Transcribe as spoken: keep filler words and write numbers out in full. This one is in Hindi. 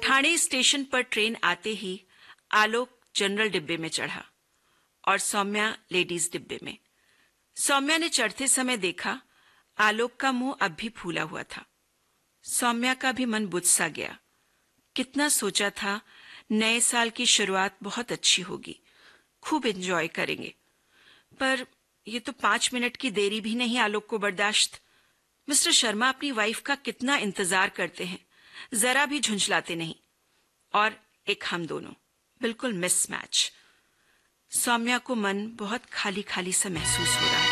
ठाणे स्टेशन पर ट्रेन आते ही आलोक जनरल डिब्बे में चढ़ा और सौम्या लेडीज डिब्बे में। सौम्या ने चढ़ते समय देखा आलोक का मुंह अब भी फूला हुआ था। सौम्या का भी मन बुझ सा गया। कितना सोचा था नए साल की शुरुआत बहुत अच्छी होगी, खूब एंजॉय करेंगे, पर ये तो पांच मिनट की देरी भी नहीं आलोक को बर्दाश्त। मिस्टर शर्मा अपनी वाइफ का कितना इंतजार करते हैं, जरा भी झुंझलाते नहीं, और एक हम दोनों बिल्कुल मिसमैच। सौम्या को मन बहुत खाली खाली सा महसूस हो रहा है।